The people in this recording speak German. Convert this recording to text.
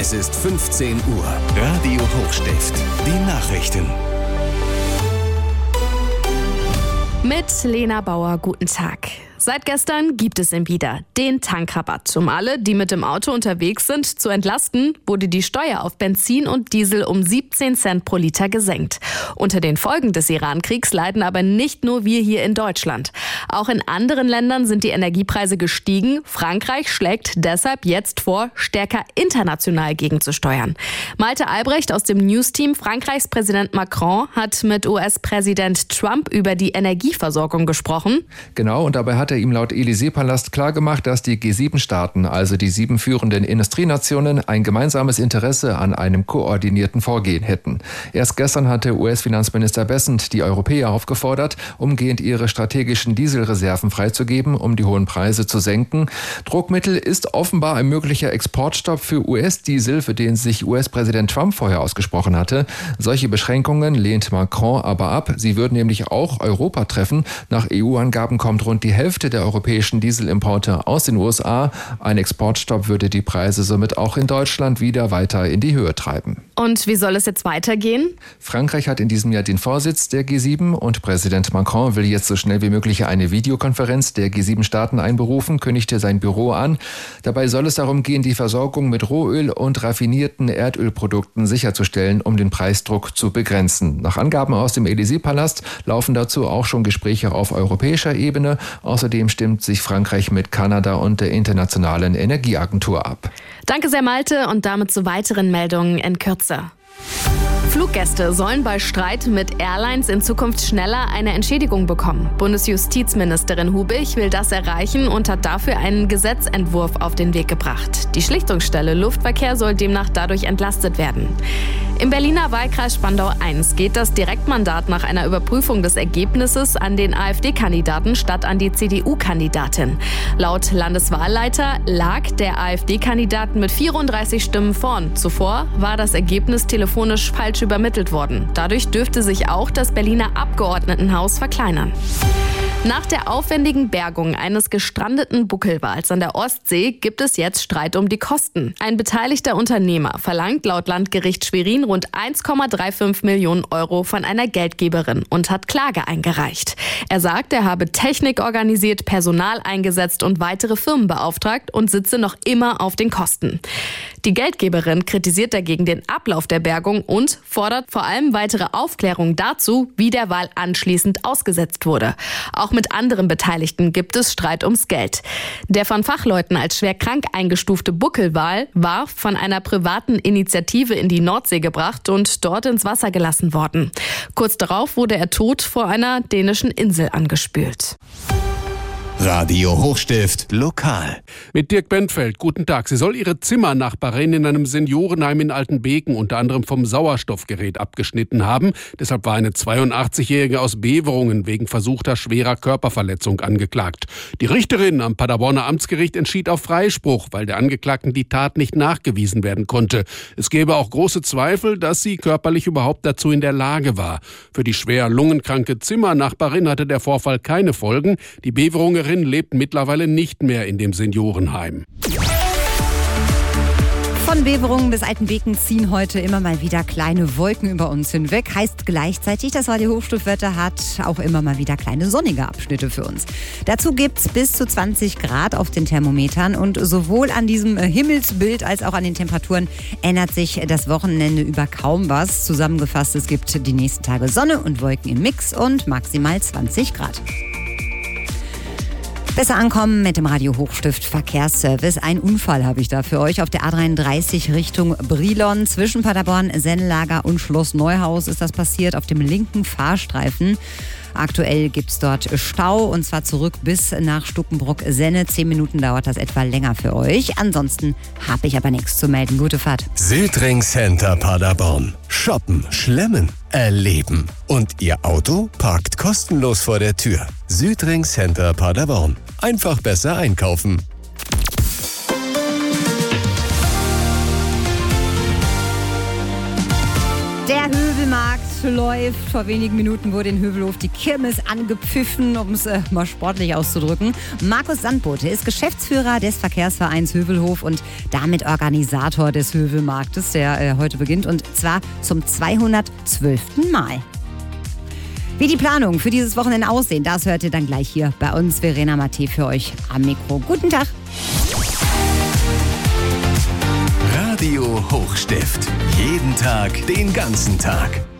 Es ist 15 Uhr. Radio Hochstift. Die Nachrichten. Mit Lena Bauer, guten Tag. Seit gestern gibt es ihn wieder, den Tankrabatt. Um alle, die mit dem Auto unterwegs sind, zu entlasten, wurde die Steuer auf Benzin und Diesel um 17 Cent pro Liter gesenkt. Unter den Folgen des Iran-Kriegs leiden aber nicht nur wir hier in Deutschland. Auch in anderen Ländern sind die Energiepreise gestiegen. Frankreich schlägt deshalb jetzt vor, stärker international gegenzusteuern. Malte Albrecht aus dem News-Team. Frankreichs Präsident Macron hat mit US-Präsident Trump über die Energieversorgung gesprochen. Genau, und dabei hat er ihm laut Élysée-Palast klargemacht, dass die G7-Staaten, also die 7 führenden Industrienationen, ein gemeinsames Interesse an einem koordinierten Vorgehen hätten. Erst gestern hatte US-Finanzminister Bessent die Europäer aufgefordert, umgehend ihre strategischen Dieselreserven freizugeben, um die hohen Preise zu senken. Druckmittel ist offenbar ein möglicher Exportstopp für US-Diesel, für den sich US-Präsident Trump vorher ausgesprochen hatte. Solche Beschränkungen lehnt Macron aber ab. Sie würden nämlich auch Europa treffen. Nach EU-Angaben kommt rund die Hälfte der europäischen Dieselimporte aus den USA. Ein Exportstopp würde die Preise somit auch in Deutschland wieder weiter in die Höhe treiben. Und wie soll es jetzt weitergehen? Frankreich hat in diesem Jahr den Vorsitz der G7 und Präsident Macron will jetzt so schnell wie möglich eine Videokonferenz der G7-Staaten einberufen, kündigte sein Büro an. Dabei soll es darum gehen, die Versorgung mit Rohöl und raffinierten Erdölprodukten sicherzustellen, um den Preisdruck zu begrenzen. Nach Angaben aus dem Élysée-Palast laufen dazu auch schon Gespräche auf europäischer Ebene. Außerdem stimmt sich Frankreich mit Kanada und der Internationalen Energieagentur ab. Danke sehr, Malte, und damit zu weiteren Meldungen in Kürze. Fluggäste sollen bei Streit mit Airlines in Zukunft schneller eine Entschädigung bekommen. Bundesjustizministerin Hubich will das erreichen und hat dafür einen Gesetzentwurf auf den Weg gebracht. Die Schlichtungsstelle Luftverkehr soll demnach dadurch entlastet werden. Im Berliner Wahlkreis Spandau I geht das Direktmandat nach einer Überprüfung des Ergebnisses an den AfD-Kandidaten statt an die CDU-Kandidatin. Laut Landeswahlleiter lag der AfD-Kandidat mit 34 Stimmen vorn. Zuvor war das Ergebnis telefonisch falsch übermittelt worden. Dadurch dürfte sich auch das Berliner Abgeordnetenhaus verkleinern. Nach der aufwendigen Bergung eines gestrandeten Buckelwals an der Ostsee gibt es jetzt Streit um die Kosten. Ein beteiligter Unternehmer verlangt laut Landgericht Schwerin rund 1,35 Millionen Euro von einer Geldgeberin und hat Klage eingereicht. Er sagt, er habe Technik organisiert, Personal eingesetzt und weitere Firmen beauftragt und sitze noch immer auf den Kosten. Die Geldgeberin kritisiert dagegen den Ablauf der Bergung und fordert vor allem weitere Aufklärung dazu, wie der Wal anschließend ausgesetzt wurde. Auch mit anderen Beteiligten gibt es Streit ums Geld. Der von Fachleuten als schwer krank eingestufte Buckelwal war von einer privaten Initiative in die Nordsee gebracht und dort ins Wasser gelassen worden. Kurz darauf wurde er tot vor einer dänischen Insel angespült. Radio Hochstift lokal. Mit Dirk Bentfeld, guten Tag. Sie soll ihre Zimmernachbarin in einem Seniorenheim in Altenbeken unter anderem vom Sauerstoffgerät abgeschnitten haben. Deshalb war eine 82-Jährige aus Beverungen wegen versuchter schwerer Körperverletzung angeklagt. Die Richterin am Paderborner Amtsgericht entschied auf Freispruch, weil der Angeklagten die Tat nicht nachgewiesen werden konnte. Es gäbe auch große Zweifel, dass sie körperlich überhaupt dazu in der Lage war. Für die schwer lungenkranke Zimmernachbarin hatte der Vorfall keine Folgen. Die Beverungerin lebt mittlerweile nicht mehr in dem Seniorenheim. Von Beverungen bis Altenbeken ziehen heute immer mal wieder kleine Wolken über uns hinweg. Heißt gleichzeitig, das Radio Hochstiftwetter hat auch immer mal wieder kleine sonnige Abschnitte für uns. Dazu gibt's bis zu 20 Grad auf den Thermometern und sowohl an diesem Himmelsbild als auch an den Temperaturen ändert sich das Wochenende über kaum was. Zusammengefasst, es gibt die nächsten Tage Sonne und Wolken im Mix und maximal 20 Grad. Besser ankommen mit dem Radio Hochstift Verkehrsservice. Ein Unfall habe ich da für euch auf der A33 Richtung Brilon. Zwischen Paderborn, Sennelager und Schloss Neuhaus ist das passiert auf dem linken Fahrstreifen. Aktuell gibt es dort Stau und zwar zurück bis nach Stuckenbrock-Senne. 10 Minuten dauert das etwa länger für euch. Ansonsten habe ich aber nichts zu melden. Gute Fahrt. Südring Center Paderborn. Shoppen, schlemmen, erleben. Und Ihr Auto parkt kostenlos vor der Tür. Südring Center Paderborn. Einfach besser einkaufen. Der Hövelmarkt läuft. Vor wenigen Minuten wurde in Hövelhof die Kirmes angepfiffen, um es mal sportlich auszudrücken. Markus Sandbote ist Geschäftsführer des Verkehrsvereins Hövelhof und damit Organisator des Hövelmarktes, der heute beginnt, und zwar zum 212. Mal. Wie die Planungen für dieses Wochenende aussehen, das hört ihr dann gleich hier bei uns. Verena Matthä für euch am Mikro. Guten Tag. Radio Hochstift. Jeden Tag, den ganzen Tag.